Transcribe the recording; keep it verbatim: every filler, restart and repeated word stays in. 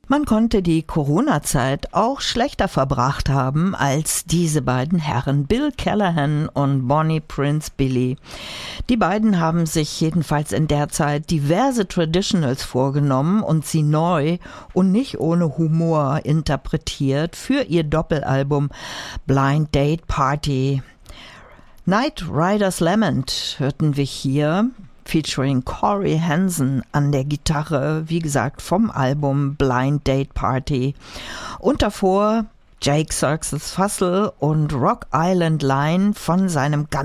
Man konnte die Corona-Zeit auch schlechter verbracht haben als diese beiden Herren, Bill Callahan und Bonnie Prince Billy. Die beiden haben sich jedenfalls in der Zeit diverse Traditionals vorgenommen und sie neu und nicht ohne Humor interpretiert für ihr Doppelalbum Blind Date Party. Night Rider's Lament hörten wir hier, featuring Corey Hansen an der Gitarre, wie gesagt, vom Album Blind Date Party. Und davor Jake Circus Fussell und Rock Island Line von seinem ganz